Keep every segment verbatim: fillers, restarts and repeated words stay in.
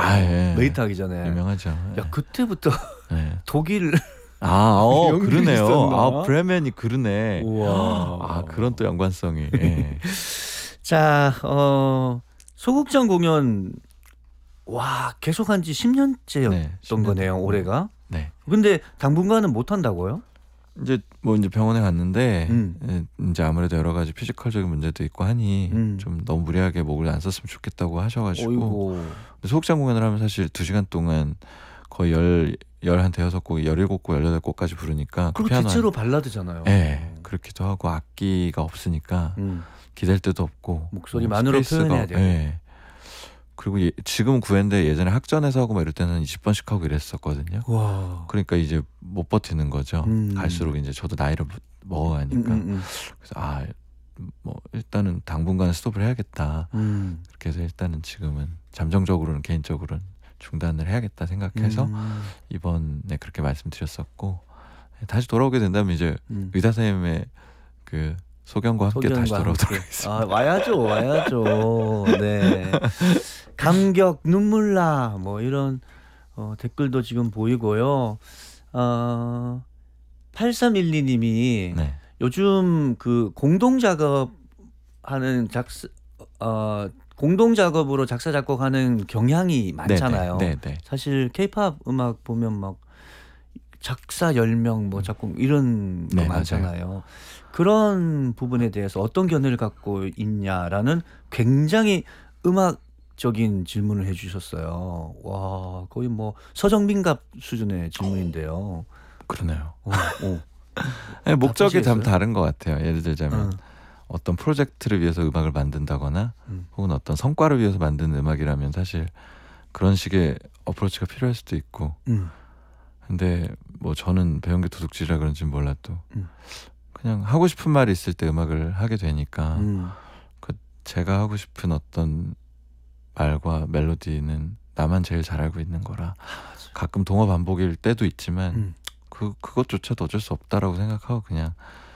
아, 예. 메이트 하기 전에. 유명하죠. 야 예. 그때부터 예. 독일 아, 어, 연결이 그러네요. 있었나? 아, 브레멘이 그러네. 우와. 아, 그런 또 연관성이. 예. 자, 어, 소극장 공연 와 계속한 지 십 년째였던 네, 십 년 거네요. 됐고. 올해가. 네. 근데 당분간은 못 한다고요? 이제 뭐 이제 병원에 갔는데 음. 예, 이제 아무래도 여러 가지 피지컬적인 문제도 있고 하니 음. 좀 너무 무리하게 목을 안 썼으면 좋겠다고 하셔가지고 어이고. 근데 소극장 공연을 하면 사실 두 시간 동안 거의 열, 열한 대여섯 곡, 열일곱 곡, 열여덟 곡까지 부르니까 그리고 피아노 대체로 한- 발라드잖아요. 예, 그렇기도 하고 악기가 없으니까 음. 기댈 데도 없고 목소리만으로 스페이스가- 표현해야 되고. 예. 그리고 예, 지금은 구회인데 예전에 학전에서 하고 막 이럴 때는 이십 번씩 하고 이랬었거든요. 와. 그러니까 이제 못 버티는 거죠. 음. 갈수록 이제 저도 나이를 음, 먹어가니까. 음, 그래서 아, 뭐 일단은 당분간 스톱을 해야겠다. 음. 그렇게 해서 일단은 지금은 잠정적으로는 개인적으로는 중단을 해야겠다 생각해서 음. 이번에 그렇게 말씀드렸었고 다시 돌아오게 된다면 이제 음. 의사 선생님의 그 소견과 함께 다시 소견과 돌아오도록 함께. 하겠습니다. 아, 와야죠, 와야죠. 네. 감격, 눈물나, 뭐 이런 어, 댓글도 지금 보이고요. 어, 팔삼일이 님이 네, 요즘 그 공동 작업하는 작사, 어, 공동 작업으로 작사 작곡하는 경향이 많잖아요. 네, 네, 네. 사실 케이팝 음악 보면 막 작사 열 명 뭐 작곡 이런 거 네, 많잖아요. 그런 부분에 대해서 어떤 견해를 갖고 있냐라는 굉장히 음악적인 질문을 해주셨어요. 와 거의 뭐 서정민갑 수준의 질문인데요. 그러네요. 오, 오. 아니, 목적이 참 답하시겠어요? 다른 것 같아요. 예를 들자면 응, 어떤 프로젝트를 위해서 음악을 만든다거나 음. 혹은 어떤 성과를 위해서 만드는 음악이라면 사실 그런 식의 어프로치가 필요할 수도 있고 음, 근데 뭐 저는 배운 게 도둑질이라 그런지 몰라도 음. 그냥 하고 싶은 말이 있을 때 음악을 하게 되니까 음. 그 제가 하고 싶은 어떤 말과 멜로디는 나만 제일 잘 알고 있는 거라 가끔 동어 반복일 때도 있지만 음. 그 그것조차도 어쩔 수 없다라고 생각하고 그냥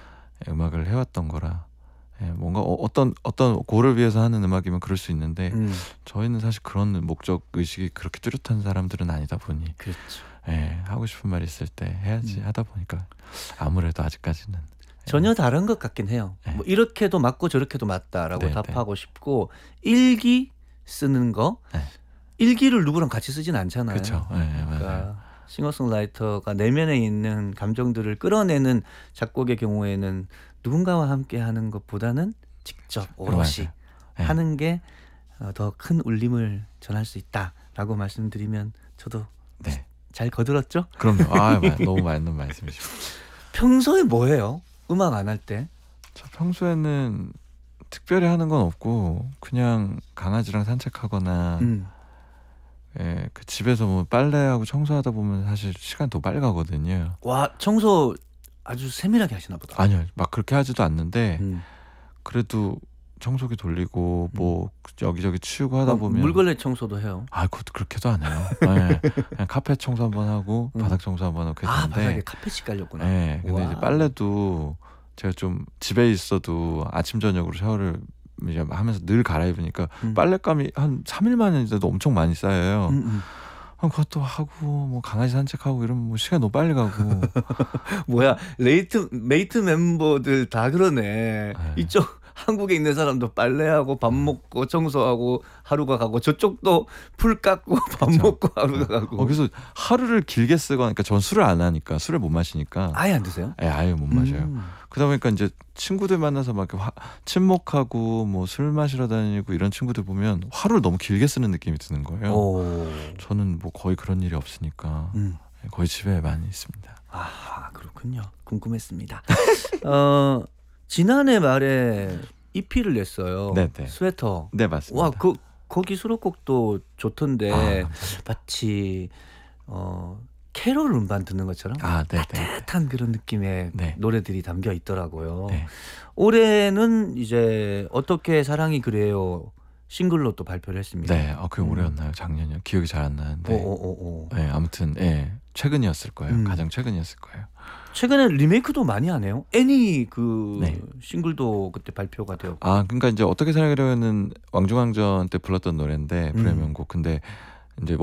음악을 해왔던 거라 예, 뭔가 어, 어떤 어떤 고를 위해서 하는 음악이면 그럴 수 있는데 음. 저희는 사실 그런 목적 의식이 그렇게 뚜렷한 사람들은 아니다 보니 그렇죠. 예, 하고 싶은 말 있을 때 해야지 음. 하다 보니까 아무래도 아직까지는 전혀 다른 것 같긴 해요. 네. 뭐 이렇게도 맞고 저렇게도 맞다라고 네, 답하고 싶고 일기 쓰는 거 네. 일기를 누구랑 같이 쓰진 않잖아요. 그렇죠. 예, 맞아요. 그러니까 싱어송라이터가 내면에 있는 감정들을 끌어내는 작곡의 경우에는 누군가와 함께 하는 것보다는 직접 오롯이 맞아요. 예. 하는 게 더 큰 울림을 전할 수 있다라고 말씀드리면 저도 네. 잘 거들었죠? 그럼요. 아, 마- 너무 맞는 말씀이시고. 평소에 뭐 해요? 음악 안 할 때? 저 평소에는 특별히 하는 건 없고 그냥 강아지랑 산책하거나 음. 예, 그 집에서 뭐 빨래하고 청소하다 보면 사실 시간 더 빨리 가거든요. 와 청소 아주 세밀하게 하시나 보다. 아니요, 막 그렇게 하지도 않는데 음. 그래도 청소기 돌리고 뭐 여기저기 치우고 하다 어, 보면 물걸레 청소도 해요. 아, 그것도 그렇게도 안 해요. 예, 그냥 카펫 청소 한번 하고 음. 바닥 청소 한번 하고 아 바닥에 했는데 카펫이 깔렸구나. 예, 근데 와. 이제 빨래도 제가 좀 집에 있어도 아침 저녁으로 샤워를 이제 하면서 늘 갈아입으니까 음. 빨랫감이 한 삼 일 만에도 엄청 많이 쌓여요. 음, 음. 아, 그것도 하고 뭐 강아지 산책하고 이러면 뭐 시간 너무 빨리 가고 뭐야 레이트 메이트 멤버들 다 그러네. 네. 이쪽 한국에 있는 사람도 빨래하고 밥 먹고 청소하고 하루가 가고 저쪽도 풀 깎고 밥 그쵸. 먹고 하루가 가고. 어, 그래서 하루를 길게 쓰거나 그러니까 전 술을 안 하니까 술을 못 마시니까 아예 안 드세요? 예, 아예 못 마셔요. 음. 그러다 보니까 이제 친구들 만나서 막 이렇게 화, 친목하고 뭐 술 마시러 다니고 이런 친구들 보면 하루를 너무 길게 쓰는 느낌이 드는 거예요. 오. 저는 뭐 거의 그런 일이 없으니까 음. 거의 집에 많이 있습니다. 아 그렇군요. 궁금했습니다. 어 지난해 말에 이피를 냈어요. 네네. 스웨터. 네, 맞습니다. 와 그 거기 수록곡도 좋던데 아, 감사합니다. 마치 어 캐롤 음반 듣는 것처럼 아, 네네. 따뜻한 그런 느낌의 네. 노래들이 담겨 있더라고요. 네. 올해는 이제 어떻게 사랑이 그래요 싱글로 또 발표를 했습니다. 네, 아, 그게 음. 올해였나요? 작년이요? 기억이 잘 안 나는데. 오오오오. 네, 아무튼 예, 최근이었을 거예요. 음. 가장 최근이었을 거예요. 최근에 리메이크도 많이 하네요. 애니 그 네. 싱글도 그때 발표가 되었고. 아, 그러니까 이제 어떻게 사랑하려는 왕중왕전 때 불렀던 노래인데 음. 불의 명곡. 근데